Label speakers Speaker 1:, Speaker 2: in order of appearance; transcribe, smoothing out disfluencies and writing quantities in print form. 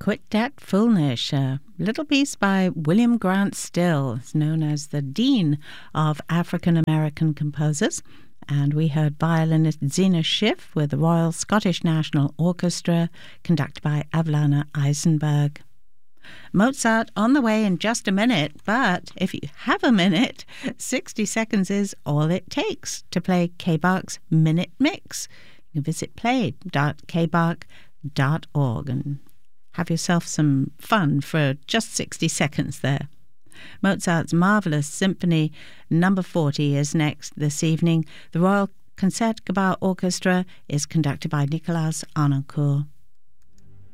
Speaker 1: Quit That Foolish, a little piece by William Grant Still, known as the Dean of African American composers. And we heard violinist Zena Schiff with the Royal Scottish National Orchestra, conducted by Avlana Eisenberg. Mozart on the way in just a minute, but if you have a minute, 60 seconds is all it takes to play KBARC's Minute Mix. You can visit play.kbarc.org and have yourself some fun for just 60 seconds there. Mozart's marvellous Symphony No. 40 is next this evening. The Royal Concertgebouw Orchestra is conducted by Nicolaas Arnoncourt.